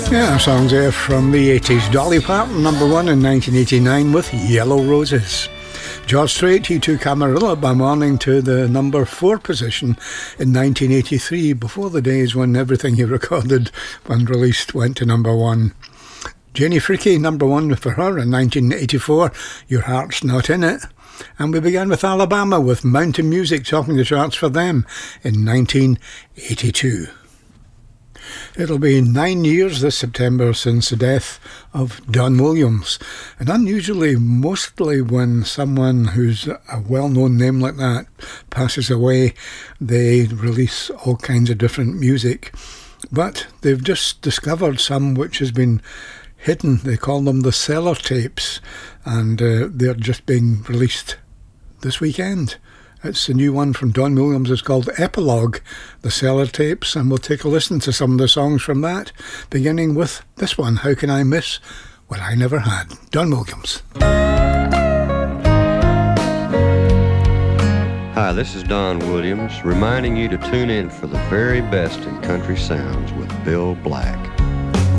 Yeah, songs there from the 80s. Dolly Parton, number one in 1989 with Yellow Roses. George Strait, he took Amarillo by Morning to the number 4 position in 1983, before the days when everything he recorded when released went to number 1. Janie Fricke, number 1 for her in 1984, Your Heart's Not In It. And we began with Alabama with Mountain Music topping the charts for them in 1982. It'll be 9 years this September since the death of Don Williams. And unusually, mostly when someone who's a well-known name like that passes away, they release all kinds of different music. But they've just discovered some which has been hidden. They call them the cellar tapes, and they're just being released this weekend. It's the new one from Don Williams. It's called Epilogue, the cellar tapes, and we'll take a listen to some of the songs from that, beginning with this one, How Can I Miss What I Never Had? Don Williams. Hi, this is Don Williams, reminding you to tune in for the very best in country sounds with Bill Black.